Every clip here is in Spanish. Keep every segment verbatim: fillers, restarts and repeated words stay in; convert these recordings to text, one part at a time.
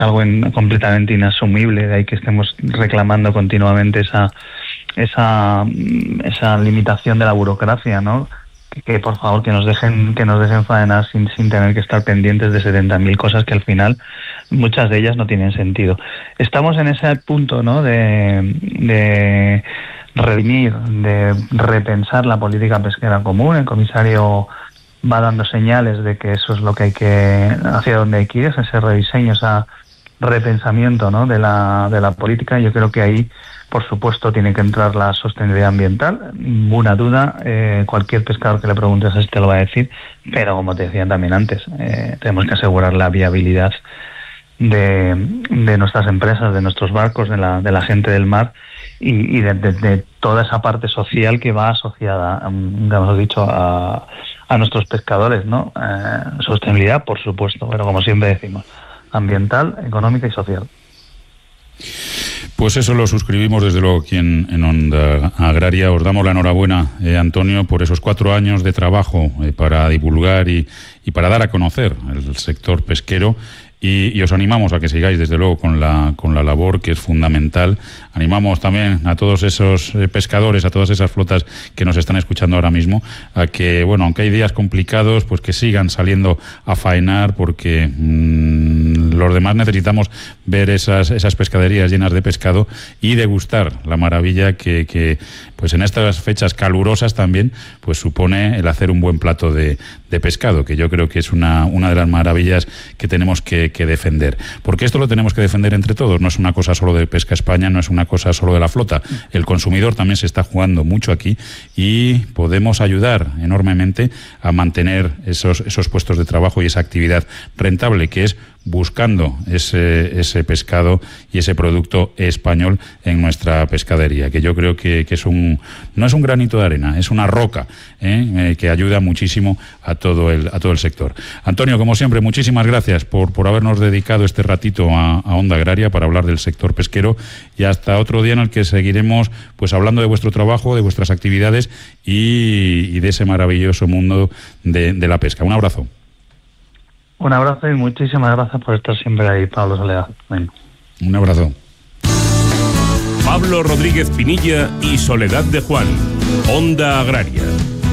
algo in, completamente inasumible, de ahí que estemos reclamando continuamente esa esa esa limitación de la burocracia, ¿no? Que, que por favor que nos dejen que nos dejen faenar sin sin tener que estar pendientes de setenta mil cosas que al final muchas de ellas no tienen sentido. Estamos en ese punto, ¿no? de de redimir, de repensar la política pesquera común. El comisario va dando señales de que eso es lo que hay que, hacia donde hay que ir, es ese rediseño, ese repensamiento, ¿no? de la de la política. Yo creo que ahí, por supuesto, tiene que entrar la sostenibilidad ambiental, ninguna duda. Eh, cualquier pescador que le preguntes a este lo va a decir, pero como te decía también antes, eh, tenemos que asegurar la viabilidad de, de nuestras empresas, de nuestros barcos, de la, de la gente del mar y, y de, de, de toda esa parte social que va asociada, como hemos dicho, a, a nuestros pescadores, ¿no? Eh, sostenibilidad, por supuesto, pero como siempre decimos, ambiental, económica y social. Pues eso lo suscribimos desde luego aquí en, en Onda Agraria. Os damos la enhorabuena, eh, Antonio, por esos cuatro años de trabajo eh, para divulgar y, y para dar a conocer el sector pesquero. Y, y os animamos a que sigáis desde luego con la con la labor que es fundamental. Animamos también a todos esos eh, pescadores, a todas esas flotas que nos están escuchando ahora mismo, a que, bueno, aunque hay días complicados, pues que sigan saliendo a faenar, porque mmm, los demás necesitamos ver esas esas pescaderías llenas de pescado y degustar la maravilla que, que pues en estas fechas calurosas también pues supone el hacer un buen plato de, de pescado, que yo creo que es una, una de las maravillas que tenemos que, que defender. Porque esto lo tenemos que defender entre todos, no es una cosa solo de Pesca España, no es una cosa solo de la flota. El consumidor también se está jugando mucho aquí y podemos ayudar enormemente a mantener esos, esos puestos de trabajo y esa actividad rentable, que es buscando ese, ese pescado y ese producto español en nuestra pescadería, que yo creo que, que es un no es un granito de arena, es una roca ¿eh? Eh, que ayuda muchísimo a todo el a todo el sector. Antonio, como siempre, muchísimas gracias por, por habernos dedicado este ratito a, a Onda Agraria para hablar del sector pesquero, y hasta otro día en el que seguiremos pues hablando de vuestro trabajo, de vuestras actividades y, y de ese maravilloso mundo de, de la pesca. Un abrazo. Un abrazo y muchísimas gracias por estar siempre ahí, Pablo Soledad. Bueno. Un abrazo. Pablo Rodríguez Pinilla y Soledad de Juan, Onda Agraria.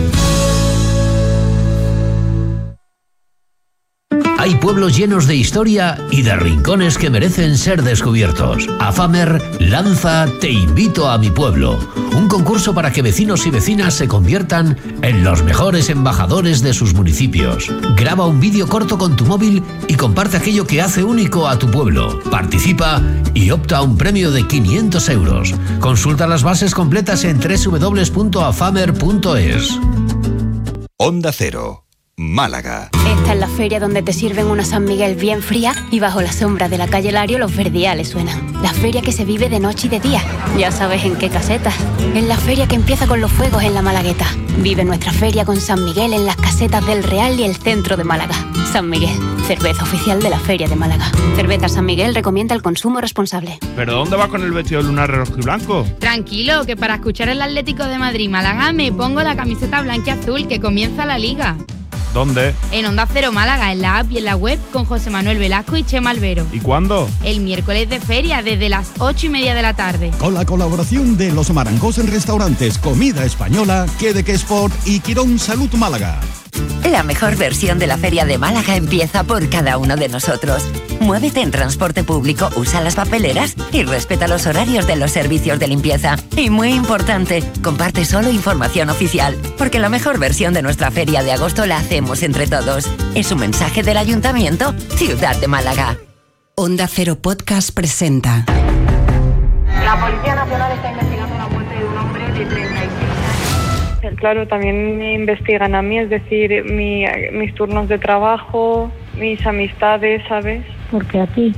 Hay pueblos llenos de historia y de rincones que merecen ser descubiertos. AFAMER lanza Te invito a mi pueblo, un concurso para que vecinos y vecinas se conviertan en los mejores embajadores de sus municipios. Graba un vídeo corto con tu móvil y comparte aquello que hace único a tu pueblo. Participa y opta a un premio de quinientos euros. Consulta las bases completas en doble u doble u doble u punto afamer punto es. Onda Cero, Málaga. Esta es la feria donde te sirven una San Miguel bien fría y bajo la sombra de la calle Lario los verdiales suenan. La feria que se vive de noche y de día. Ya sabes en qué caseta. Es la feria que empieza con los fuegos en la Malagueta. Vive nuestra feria con San Miguel en las casetas del Real y el centro de Málaga. San Miguel, cerveza oficial de la Feria de Málaga. Cerveza San Miguel recomienda el consumo responsable. ¿Pero dónde vas con el vestido lunar rojo y blanco? Tranquilo, que para escuchar el Atlético de Madrid-Málaga me pongo la camiseta blanca y azul, que comienza la Liga. ¿Dónde? En Onda Cero Málaga, en la app y en la web, con José Manuel Velasco y Chema Albero. ¿Y cuándo? El miércoles de feria, desde las ocho y media de la tarde. Con la colaboración de Los Marancos en Restaurantes, Comida Española, Quedeque Sport y Quirón Salud Málaga. La mejor versión de la Feria de Málaga empieza por cada uno de nosotros. Muévete en transporte público, usa las papeleras y respeta los horarios de los servicios de limpieza. Y muy importante, comparte solo información oficial, porque la mejor versión de nuestra feria de agosto la hacemos entre todos. Es un mensaje del Ayuntamiento, Ciudad de Málaga. Onda Cero Podcast presenta. La Policía Nacional está investigando la muerte de un hombre de treinta y seis años. Claro, también me investigan a mí, es decir, mi, mis turnos de trabajo, mis amistades, ¿sabes? ¿Por qué a ti?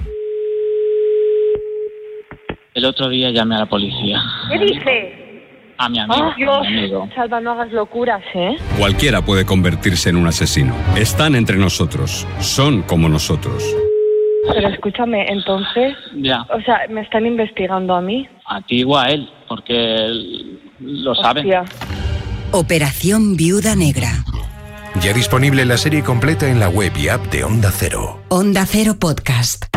El otro día llamé a la policía. ¿Qué dices? A mi amigo. ¡Oh, Dios! A mi amigo. Salva, no hagas locuras, ¿eh? Cualquiera puede convertirse en un asesino. Están entre nosotros. Son como nosotros. Pero escúchame, entonces... Ya. O sea, ¿me están investigando a mí? A ti o a él, porque él lo sabe. Hostia. Operación Viuda Negra. Ya disponible la serie completa en la web y app de Onda Cero. Onda Cero Podcast.